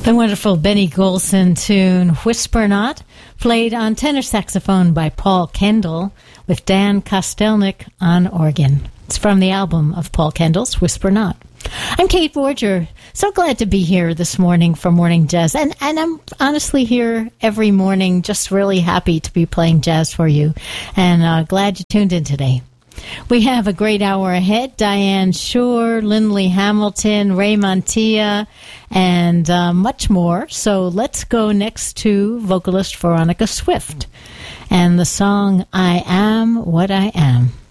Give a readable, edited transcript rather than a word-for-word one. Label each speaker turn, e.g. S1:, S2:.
S1: The wonderful Benny Golson tune, Whisper Not, played on tenor saxophone by Paul Kendall with Dan Kostelnik on organ. It's from the album of Paul Kendall's Whisper Not. I'm Kate Borger. So glad to be here this morning for Morning Jazz. And I'm honestly here every morning, just really happy to be playing jazz for you. And glad you tuned in today. We have a great hour ahead. Diane Shore, Lindley Hamilton, Ray Montilla, and much more. So let's go next to vocalist Veronica Swift and the song I Am What I Am.